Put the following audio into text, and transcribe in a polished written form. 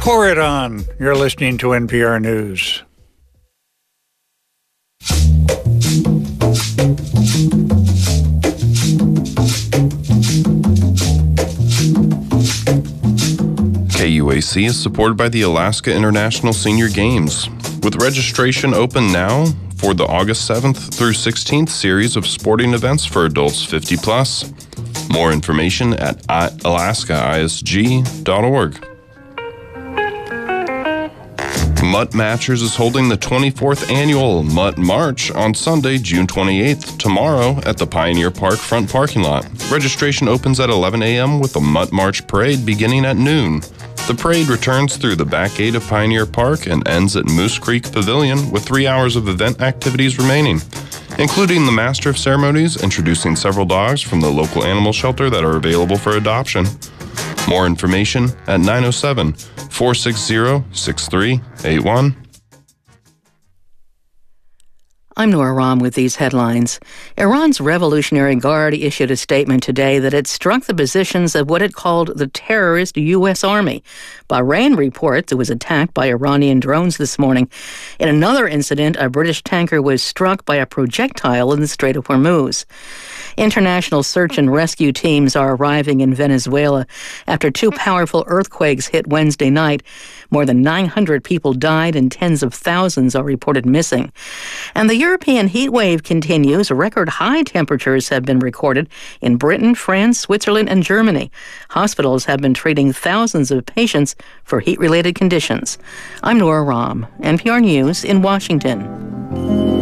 Pour it on. You're listening to NPR News. KUAC is supported by the Alaska International Senior Games, with registration open now for the August 7th through 16th series of sporting events for adults 50 plus. More information at alaskaisg.org. Mutt Matchers is holding the 24th annual Mutt March on Sunday, June 28th, tomorrow at the Pioneer Park front parking lot. Registration opens at 11 a.m. with the Mutt March Parade beginning at noon. The parade returns through the back gate of Pioneer Park and ends at Moose Creek Pavilion with 3 hours of event activities remaining, including the Master of Ceremonies introducing several dogs from the local animal shelter that are available for adoption. More information at 907-460-6381. I'm Nora Rahm with these headlines. Iran's Revolutionary Guard issued a statement today that it struck the positions of what it called the terrorist U.S. Army. Bahrain reports it was attacked by Iranian drones this morning. In another incident, a British tanker was struck by a projectile in the Strait of Hormuz. International search and rescue teams are arriving in Venezuela after 2 powerful earthquakes hit Wednesday night. More than 900 people died and tens of thousands are reported missing. And the European heat wave continues. Record high temperatures have been recorded in Britain, France, Switzerland, and Germany. Hospitals have been treating thousands of patients for heat-related conditions. I'm Nora Rahm, NPR News in Washington.